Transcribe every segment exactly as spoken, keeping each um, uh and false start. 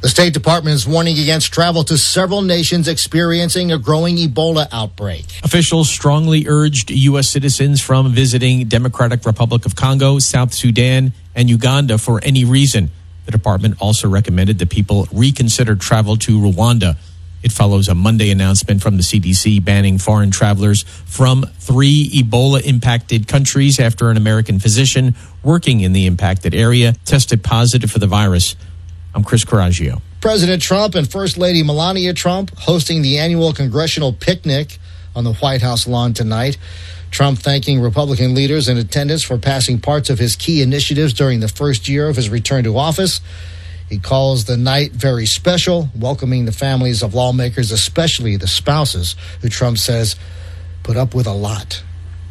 The State Department is warning against travel to several nations experiencing a growing Ebola outbreak. Officials strongly urged U S citizens from visiting Democratic Republic of Congo, South Sudan, and Uganda for any reason. The department also recommended that people reconsider travel to Rwanda. It follows a Monday announcement from the C D C banning foreign travelers from three Ebola-impacted countries after an American physician working in the impacted area tested positive for the virus. I'm Chris Coraggio. President Trump and First Lady Melania Trump hosting the annual congressional picnic on the White House lawn tonight. Trump thanking Republican leaders in attendance for passing parts of his key initiatives during the first year of his return to office. He calls the night very special, welcoming the families of lawmakers, especially the spouses, who Trump says put up with a lot.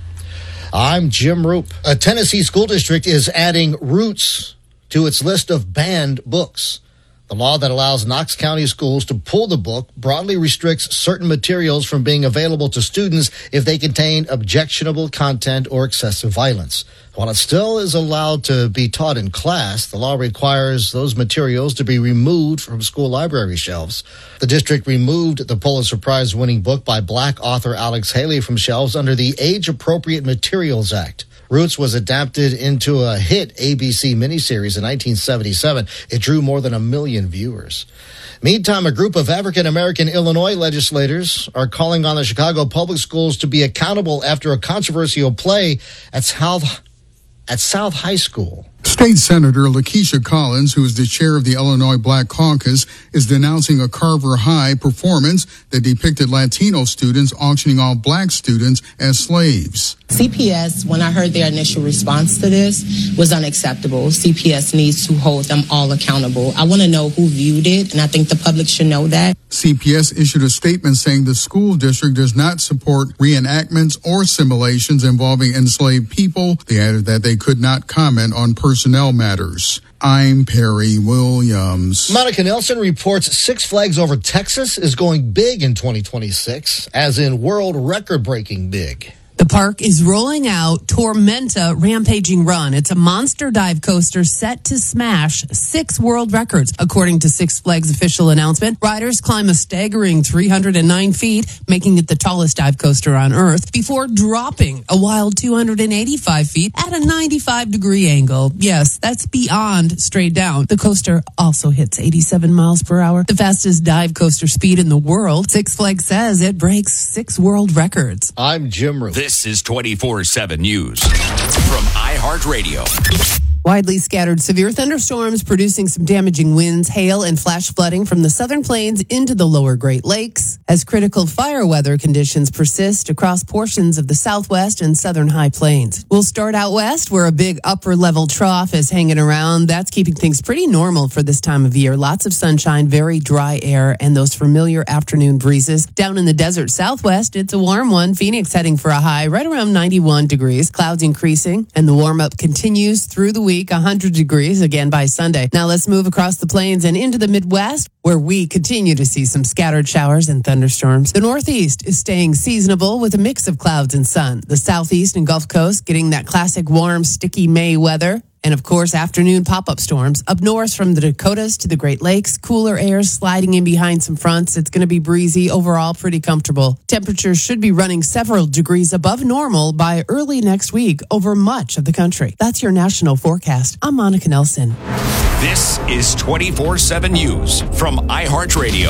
I'm Jim Roop. A Tennessee school district is adding Roots to its list of banned books. The law that allows Knox County schools to pull the book broadly restricts certain materials from being available to students if they contain objectionable content or excessive violence. While it still is allowed to be taught in class, the law requires those materials to be removed from school library shelves. The district removed the Pulitzer Prize-winning book by Black author Alex Haley from shelves under the Age-Appropriate Materials Act. Roots was adapted into a hit A B C miniseries in nineteen seventy-seven. It drew more than a million viewers. Meantime, a group of African-American Illinois legislators are calling on the Chicago public schools to be accountable after a controversial play at South, at South High School. State Senator Lakeisha Collins, who is the chair of the Illinois Black Caucus, is denouncing a Carver High performance that depicted Latino students auctioning off black students as slaves. C P S, when I heard their initial response to this, was unacceptable. C P S needs to hold them all accountable. I want to know who viewed it, and I think the public should know that. C P S issued a statement saying the school district does not support reenactments or simulations involving enslaved people. They added that they could not comment on personnel matters. I'm Perry Williams. Monica Nelson reports Six Flags Over Texas is going big in twenty twenty-six, as in world record-breaking big. The park is rolling out Tormenta Rampaging Run. It's a monster dive coaster set to smash six world records. According to Six Flags' official announcement, riders climb a staggering three hundred nine feet, making it the tallest dive coaster on Earth, before dropping a wild two hundred eighty-five feet at a ninety-five degree angle. Yes, that's beyond straight down. The coaster also hits eighty-seven miles per hour, the fastest dive coaster speed in the world. Six Flags says it breaks six world records. I'm Jim Root. This is twenty-four seven News from iHeartRadio. Widely scattered severe thunderstorms producing some damaging winds, hail, and flash flooding from the southern plains into the lower Great Lakes as critical fire weather conditions persist across portions of the southwest and southern high plains. We'll start out west where a big upper level trough is hanging around. That's keeping things pretty normal for this time of year. Lots of sunshine, very dry air, and those familiar afternoon breezes. Down in the desert southwest, it's a warm one. Phoenix heading for a high right around ninety-one degrees. Clouds increasing, and the warm up continues through the week. one hundred degrees again by Sunday. Now let's move across the plains and into the Midwest, where we continue to see some scattered showers and thunderstorms. The Northeast is staying seasonable with a mix of clouds and sun. The Southeast and Gulf Coast getting that classic warm, sticky May weather. And, of course, afternoon pop-up storms. Up north from the Dakotas to the Great Lakes, cooler air sliding in behind some fronts. It's going to be breezy, overall pretty comfortable. Temperatures should be running several degrees above normal by early next week over much of the country. That's your national forecast. I'm Monica Nelson. This is twenty-four seven News from iHeartRadio.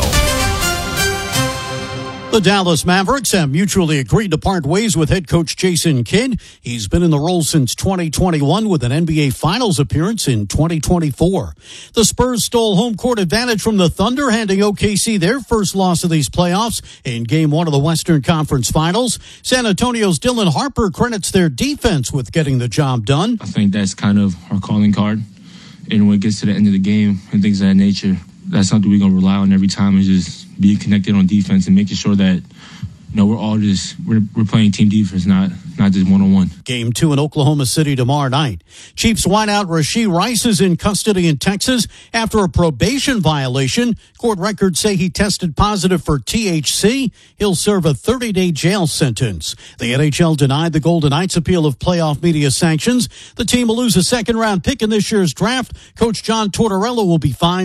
The Dallas Mavericks have mutually agreed to part ways with head coach Jason Kidd. He's been in the role since twenty twenty-one with an N B A Finals appearance in twenty twenty-four. The Spurs stole home court advantage from the Thunder, handing O K C their first loss of these playoffs in Game one of the Western Conference Finals. San Antonio's Dylan Harper credits their defense with getting the job done. I think that's kind of our calling card. And when it gets to the end of the game and things of that nature, that's something we're going to rely on every time, is just being connected on defense and making sure that, you know, we're all just, we're, we're playing team defense, not not just one-on-one. Game two in Oklahoma City tomorrow night. Chiefs wideout Rashee Rice is in custody in Texas after a probation violation. Court records say he tested positive for T H C. He'll serve a thirty-day jail sentence. The N H L denied the Golden Knights' appeal of playoff media sanctions. The team will lose a second-round pick in this year's draft. Coach John Tortorella will be fined